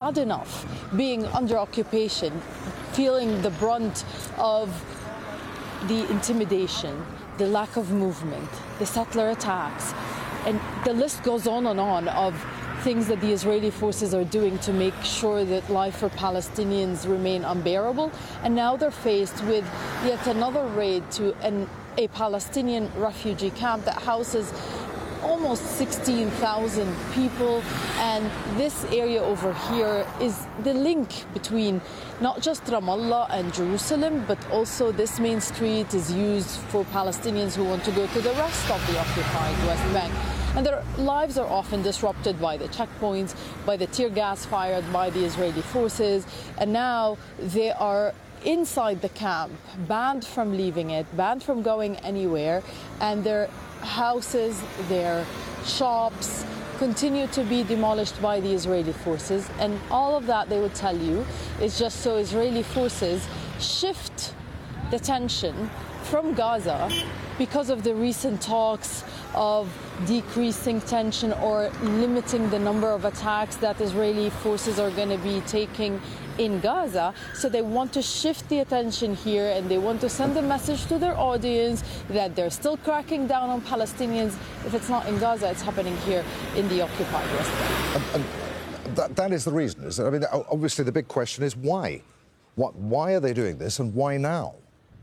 had enough being under occupation, feeling the brunt of the intimidation, the lack of movement, the settler attacks, and the list goes on and on of things that the Israeli forces are doing to make sure that life for Palestinians remain unbearable. And now they're faced with yet another raid to a Palestinian refugee camp that houses almost 16,000 people, and this area over here is the link between not just Ramallah and Jerusalem, but also this main street is used for Palestinians who want to go to the rest of the occupied West Bank. And their lives are often disrupted by the checkpoints, by the tear gas fired by the Israeli forces, and now they are inside the camp, banned from leaving it, banned from going anywhere, and their houses, their shops continue to be demolished by the Israeli forces. And all of that, they would tell you, is just so Israeli forces shift the tension from Gaza because of the recent talks of decreasing tension or limiting the number of attacks that Israeli forces are going to be taking in Gaza. So they want to shift the attention here, and they want to send a message to their audience that they're still cracking down on Palestinians. If it's not in Gaza, it's happening here in the occupied West Bank. That is the reason, is it? I mean, obviously the big question is why? Why are they doing this, and why now?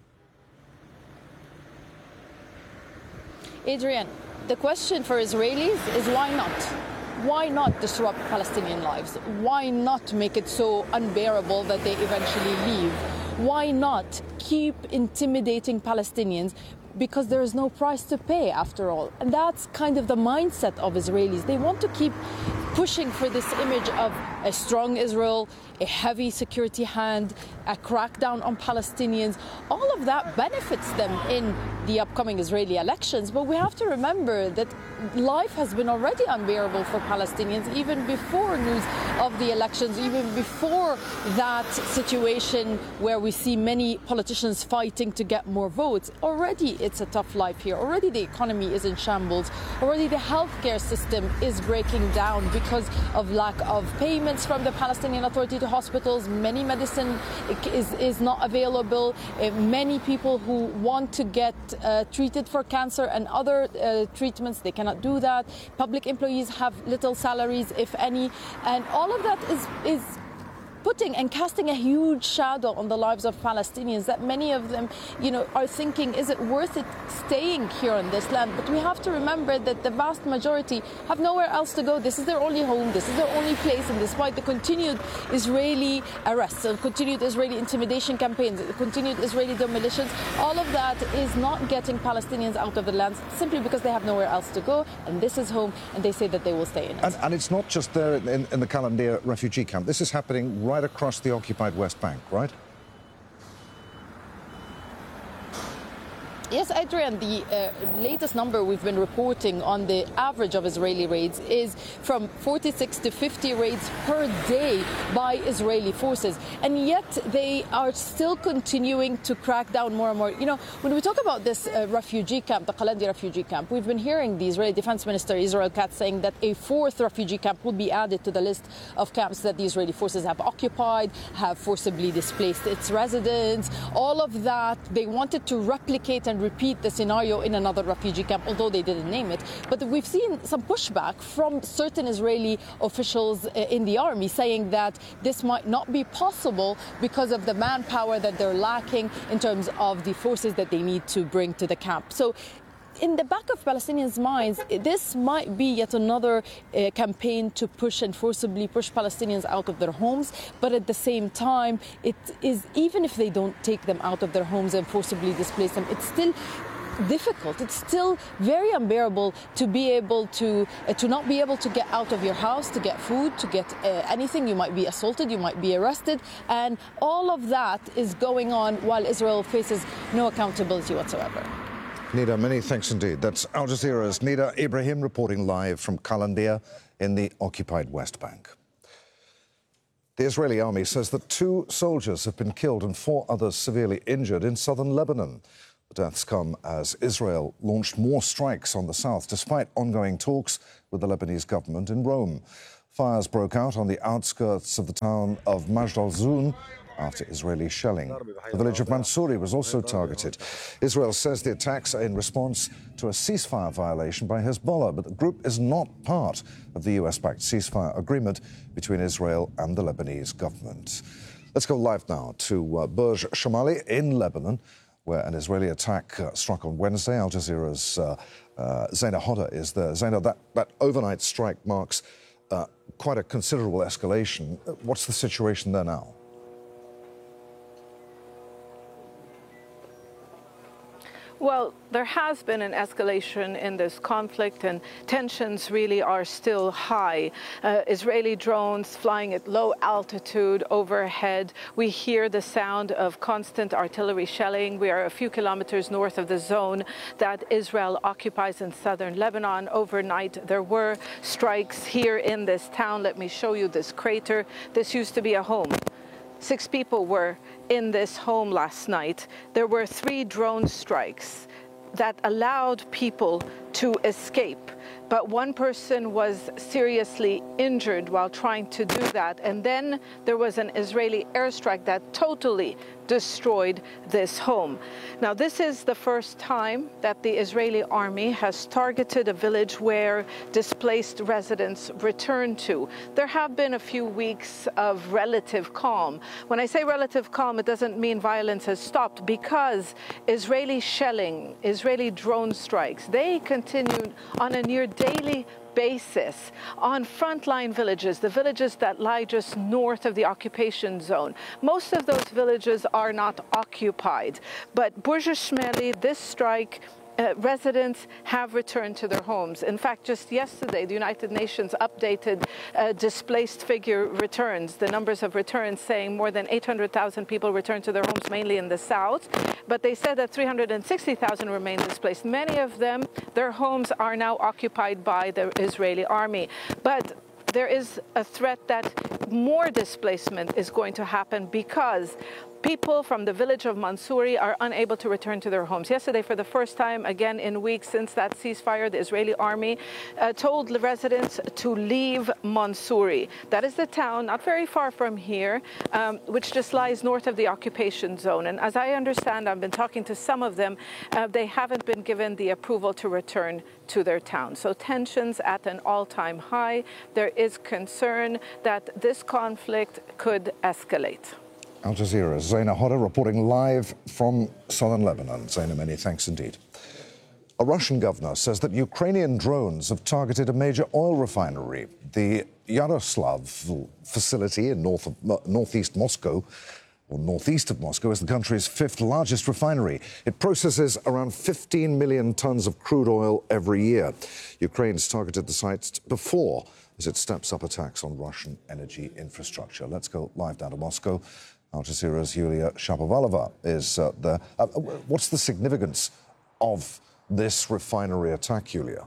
Adrian, the question for Israelis is why not? Why not disrupt Palestinian lives? Why not make it so unbearable that they eventually leave? Why not keep intimidating Palestinians? Because there is no price to pay, after all. And that's kind of the mindset of Israelis. They want to keep pushing for this image of a strong Israel, a heavy security hand, a crackdown on Palestinians. All of that benefits them in the upcoming Israeli elections. But we have to remember that life has been already unbearable for Palestinians even before news of the elections, even before that situation where we see many politicians fighting to get more votes. Already it's a tough life here. Already the economy is in shambles. Already the healthcare system is breaking down because of lack of payments from the Palestinian Authority to hospitals. Many medicine is not available. Many people who want to get treated for cancer and other treatments, they cannot do that. Public employees have little salaries, if any, and all of that is putting and casting a huge shadow on the lives of Palestinians, that many of them, are thinking, is it worth it staying here on this land? But we have to remember that the vast majority have nowhere else to go. This is their only home. This is their only place. And despite the continued Israeli arrests, the continued Israeli intimidation campaigns, the continued Israeli demolitions, all of that is not getting Palestinians out of the land simply because they have nowhere else to go. And this is home, and they say that they will stay in it. And it's not just there in the Qalandia refugee camp. This is happening right across the occupied West Bank, right? Yes, Adrian, the latest number we've been reporting on the average of Israeli raids is from 46 to 50 raids per day by Israeli forces. And yet they are still continuing to crack down more and more. When we talk about this refugee camp, the Qalandia refugee camp, we've been hearing the Israeli Defense Minister, Israel Katz, saying that a fourth refugee camp will be added to the list of camps that the Israeli forces have occupied, have forcibly displaced its residents. All of that, they wanted to replicate and repeat the scenario in another refugee camp, although they didn't name it. But we've seen some pushback from certain Israeli officials in the army saying that this might not be possible because of the manpower that they're lacking in terms of the forces that they need to bring to the camp. So in the back of Palestinians' minds, this might be yet another campaign to push and forcibly push Palestinians out of their homes. But at the same time, it is, even if they don't take them out of their homes and forcibly displace them, it's still difficult. It's still very unbearable to be able to not be able to get out of your house, to get food, to get anything. You might be assaulted, you might be arrested, and all of that is going on while Israel faces no accountability whatsoever. Nida, many thanks indeed. That's Al Jazeera's Nida Ibrahim reporting live from Qalandia in the occupied West Bank. The Israeli army says that 2 soldiers have been killed and 4 others severely injured in southern Lebanon. The deaths come as Israel launched more strikes on the south, despite ongoing talks with the Lebanese government in Rome. Fires broke out on the outskirts of the town of Majd al-Zoun after Israeli shelling. The village of Mansouri was also targeted. Israel says the attacks are in response to a ceasefire violation by Hezbollah, but the group is not part of the US-backed ceasefire agreement between Israel and the Lebanese government. Let's go live now to Burj Shamali in Lebanon, where an Israeli attack struck on Wednesday. Al Jazeera's Zaina Hodda is there. Zaina, that overnight strike marks quite a considerable escalation. What's the situation there now? Well, there has been an escalation in this conflict, and tensions really are still high. Israeli drones flying at low altitude overhead. We hear the sound of constant artillery shelling. We are a few kilometers north of the zone that Israel occupies in southern Lebanon. Overnight, there were strikes here in this town. Let me show you this crater. This used to be a home. 6 people were in this home last night. There were 3 drone strikes that allowed people to escape, but 1 person was seriously injured while trying to do that. And then there was an Israeli airstrike that totally destroyed this home. Now, this is the first time that the Israeli army has targeted a village where displaced residents return to. There have been a few weeks of relative calm. When I say relative calm, it doesn't mean violence has stopped, because Israeli shelling, Israeli drone strikes, they continued on a near daily basis on frontline villages, the villages that lie just north of the occupation zone. Most of those villages are not occupied, but Burj Shmali, this strike, residents have returned to their homes. In fact, just yesterday, the United Nations updated displaced figure returns, the numbers of returns, saying more than 800,000 people returned to their homes, mainly in the south. But they said that 360,000 remain displaced. Many of them, their homes are now occupied by the Israeli army. But there is a threat that more displacement is going to happen, because people from the village of Mansouri are unable to return to their homes. Yesterday, for the first time, again in weeks since that ceasefire, the Israeli army told the residents to leave Mansouri. That is the town not very far from here, which just lies north of the occupation zone. And as I understand, I've been talking to some of them, they haven't been given the approval to return to their town. So tensions at an all-time high. There is concern that this conflict could escalate. Al Jazeera's Zaina Hodda reporting live from southern Lebanon. Zaina, many thanks indeed. A Russian governor says that Ukrainian drones have targeted a major oil refinery, the Yaroslavl facility in northeast Moscow, or northeast of Moscow, is the country's 5th largest refinery. It processes around 15 million tons of crude oil every year. Ukraine's targeted the site before as it steps up attacks on Russian energy infrastructure. Let's go live down to Moscow. Al Jazeera's Yulia Shapovalova is there. What's the significance of this refinery attack, Yulia?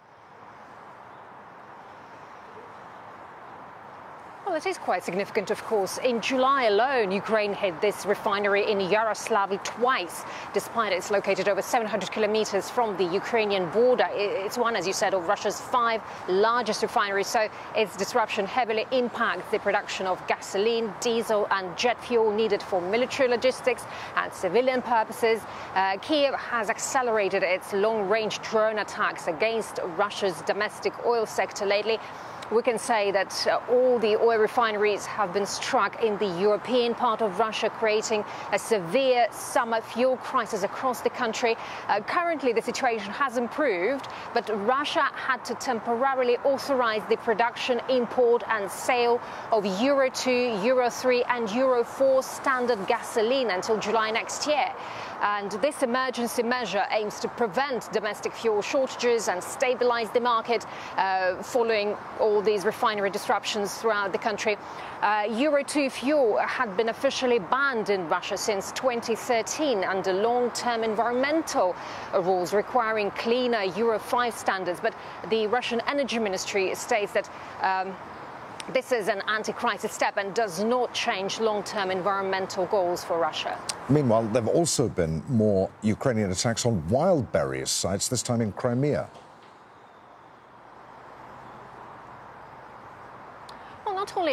Well, it is quite significant, of course. In July alone, Ukraine hit this refinery in Yaroslavl twice, despite it's located over 700 kilometers from the Ukrainian border. It's one, as you said, of Russia's 5 largest refineries, so its disruption heavily impacts the production of gasoline, diesel and jet fuel needed for military logistics and civilian purposes. Kiev has accelerated its long-range drone attacks against Russia's domestic oil sector lately. We can say that all the oil refineries have been struck in the European part of Russia, creating a severe summer fuel crisis across the country. Currently, the situation has improved, but Russia had to temporarily authorize the production, import and sale of Euro 2, Euro 3 and Euro 4 standard gasoline until July next year. And this emergency measure aims to prevent domestic fuel shortages and stabilize the market following all these refinery disruptions throughout the country. Euro 2 fuel had been officially banned in Russia since 2013 under long-term environmental rules requiring cleaner Euro 5 standards. But the Russian Energy Ministry states that this is an anti-crisis step and does not change long-term environmental goals for Russia. Meanwhile, there have also been more Ukrainian attacks on wild berries sites, this time in Crimea.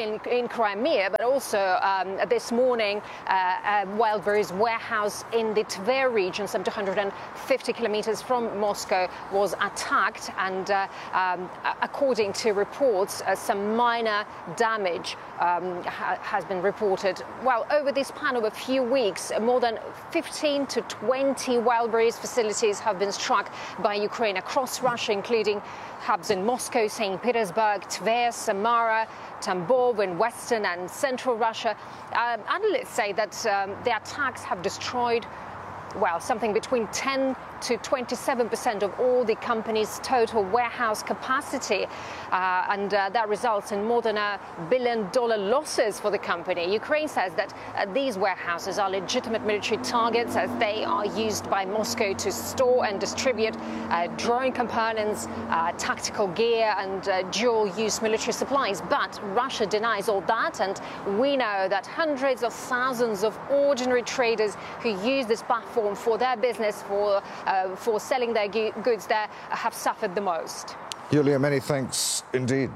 in Crimea, but also this morning, a Wildberries warehouse in the Tver region, some 250 kilometers from Moscow, was attacked, and according to reports, some minor damage has been reported. Well, over this span of a few weeks, more than 15 to 20 Wildberries facilities have been struck by Ukraine across Russia, including hubs in Moscow, St. Petersburg, Tver, Samara, Tambov in western and central Russia. Analysts say that the attacks have destroyed, well, something between 10 to 27% of all the company's total warehouse capacity, and that results in more than $1 billion losses for the company. Ukraine says that these warehouses are legitimate military targets, as they are used by Moscow to store and distribute drone components, tactical gear, and dual-use military supplies. But Russia denies all that, and we know that hundreds of thousands of ordinary traders who use this platform for their business, for selling their goods there, have suffered the most. Yulia, many thanks indeed.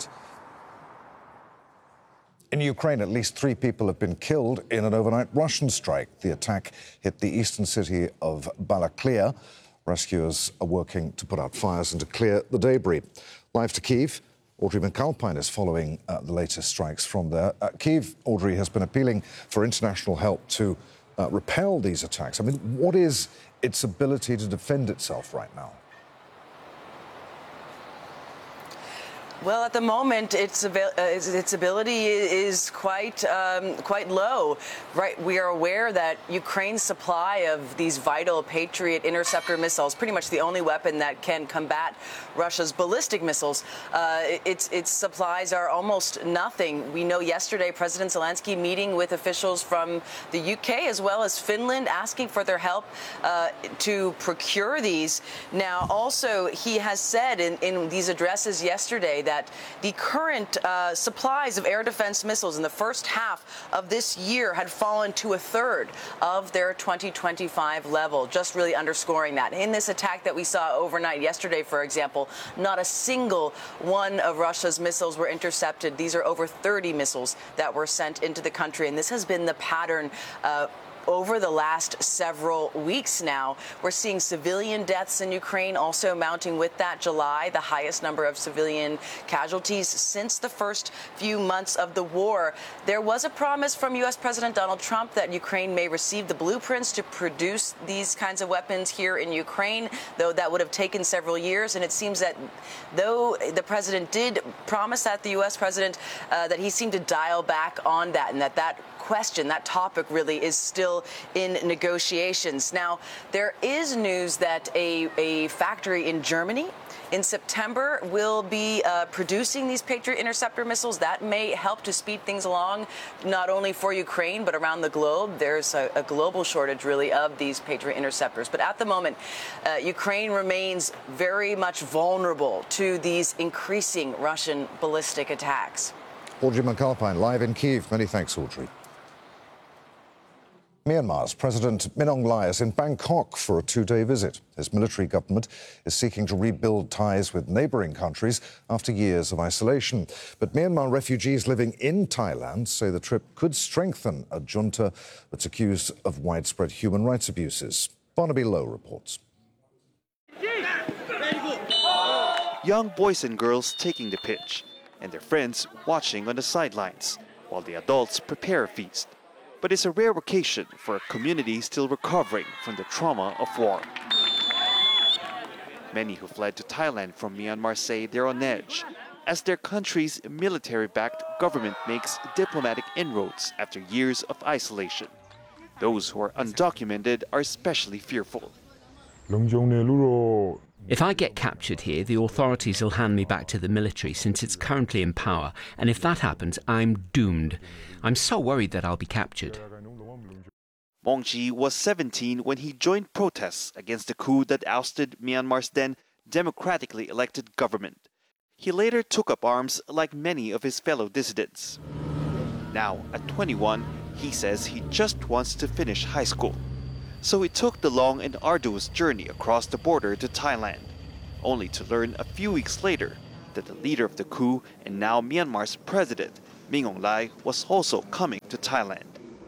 In Ukraine, at least 3 people have been killed in an overnight Russian strike. The attack hit the eastern city of Balaklia. Rescuers are working to put out fires and to clear the debris. Live to Kyiv, Audrey McAlpine is following the latest strikes from there. Kyiv, Audrey, has been appealing for international help to repel these attacks. I mean, what is its ability to defend itself right now? Well, at the moment, its ability is quite low. Right, we are aware that Ukraine's supply of these vital Patriot interceptor missiles, pretty much the only weapon that can combat Russia's ballistic missiles, its supplies are almost nothing. We know yesterday President Zelensky meeting with officials from the UK as well as Finland, asking for their help to procure these. Now, also, he has said in these addresses yesterday that the current supplies of air defense missiles in the first half of this year had fallen to 1/3 of their 2025 level, just really underscoring that. In this attack that we saw overnight yesterday, for example, not a single one of Russia's missiles were intercepted. These are over 30 missiles that were sent into the country, and this has been the pattern over the last several weeks now. We're seeing civilian deaths in Ukraine also mounting with that. July, the highest number of civilian casualties since the first few months of the war. There was a promise from U.S. President Donald Trump that Ukraine may receive the blueprints to produce these kinds of weapons here in Ukraine, though that would have taken several years. And it seems that though the president did promise that, the U.S. president, that he seemed to dial back on that, and that question, that topic really is still in negotiations. Now, there is news that a factory in Germany in September will be producing these Patriot interceptor missiles. That may help to speed things along, not only for Ukraine, but around the globe. There's a global shortage, really, of these Patriot interceptors. But at the moment, Ukraine remains very much vulnerable to these increasing Russian ballistic attacks. Audrey McAlpine, live in Kyiv. Many thanks, Audrey. Myanmar's President Min Aung Hlaing is in Bangkok for a 2-day visit. His military government is seeking to rebuild ties with neighbouring countries after years of isolation. But Myanmar refugees living in Thailand say the trip could strengthen a junta that's accused of widespread human rights abuses. Barnaby Lowe reports. Young boys and girls taking the pitch, and their friends watching on the sidelines, while the adults prepare a feast. But it's a rare occasion for a community still recovering from the trauma of war. Many who fled to Thailand from Myanmar say they're on edge, as their country's military-backed government makes diplomatic inroads after years of isolation. Those who are undocumented are especially fearful. If I get captured here, the authorities will hand me back to the military since it's currently in power. And if that happens, I'm doomed. I'm so worried that I'll be captured. Maung Chi was 17 when he joined protests against the coup that ousted Myanmar's then democratically elected government. He later took up arms like many of his fellow dissidents. Now, at 21, he says he just wants to finish high school. So he took the long and arduous journey across the border to Thailand, only to learn a few weeks later that the leader of the coup and now Myanmar's president Min Aung Hlaing was also coming to Thailand.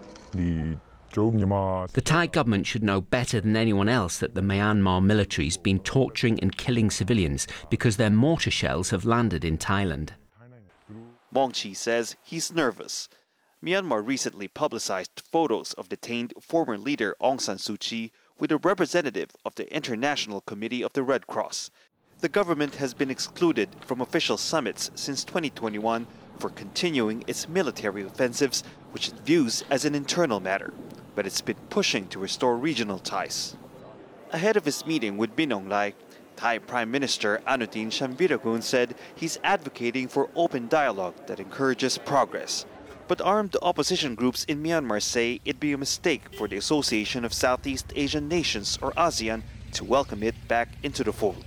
The Thai government should know better than anyone else that the Myanmar military's been torturing and killing civilians because their mortar shells have landed in Thailand. Maung Chi says he's nervous. Myanmar recently publicized photos of detained former leader Aung San Suu Kyi with a representative of the International Committee of the Red Cross. The government has been excluded from official summits since 2021 for continuing its military offensives, which it views as an internal matter, but it's been pushing to restore regional ties. Ahead of his meeting with Min Aung Hlaing, Thai Prime Minister Anutin Charnvirakul said he's advocating for open dialogue that encourages progress. But armed opposition groups in Myanmar say it'd be a mistake for the Association of Southeast Asian Nations, or ASEAN, to welcome it back into the fold.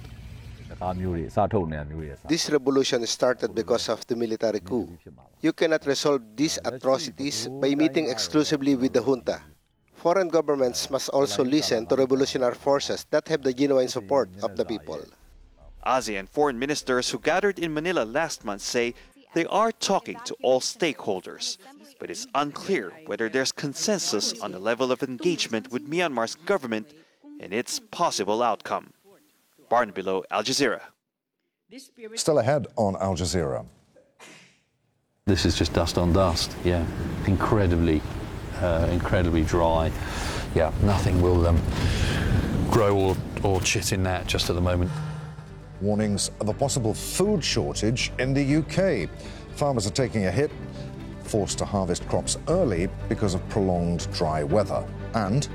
This revolution started because of the military coup. You cannot resolve these atrocities by meeting exclusively with the junta. Foreign governments must also listen to revolutionary forces that have the genuine support of the people. ASEAN foreign ministers who gathered in Manila last month say they are talking to all stakeholders, but it's unclear whether there's consensus on the level of engagement with Myanmar's government and its possible outcome. Barnaby Lowe, Al Jazeera. Still ahead on Al Jazeera. This is just dust on dust, yeah. Incredibly dry. Yeah, nothing will grow or chit in that just at the moment. Warnings of a possible food shortage in the UK. Farmers are taking a hit, forced to harvest crops early because of prolonged dry weather. And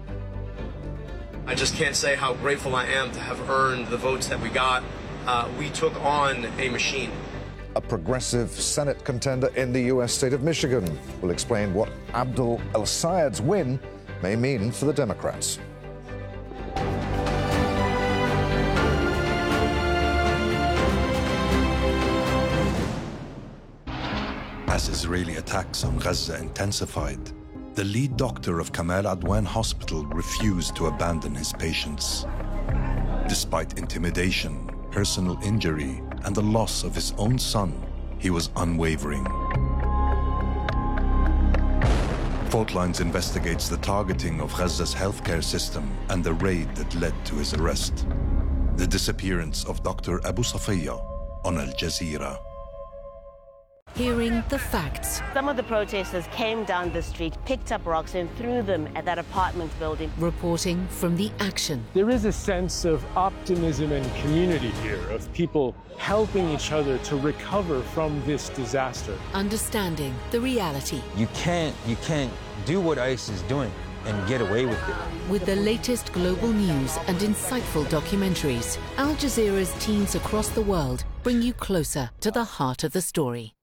I just can't say how grateful I am to have earned the votes that we got. We took on a machine. a progressive Senate contender in the U.S. state of Michigan will explain what Abdul El-Sayed's win may mean for the Democrats. As Israeli attacks on Gaza intensified, the lead doctor of Kamal Adwan Hospital refused to abandon his patients. Despite intimidation, personal injury, and the loss of his own son, he was unwavering. Fault Lines investigates the targeting of Gaza's healthcare system and the raid that led to his arrest. The disappearance of Dr. Abu Safiya on Al Jazeera. Hearing the facts. Some of the protesters came down the street, picked up rocks and threw them at that apartment building. Reporting from the action. There is a sense of optimism and community here, of people helping each other to recover from this disaster. Understanding the reality. You can't do what ICE is doing and get away with it. With the latest global news and insightful documentaries, Al Jazeera's teams across the world bring you closer to the heart of the story.